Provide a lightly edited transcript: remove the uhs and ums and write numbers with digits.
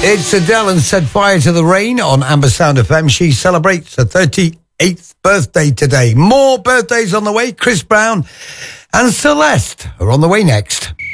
It's Adele and Set Fire to the Rain on Amber Sound FM. She celebrates her 38th birthday today. More birthdays on the way. Chris Brown and Celeste are on the way next.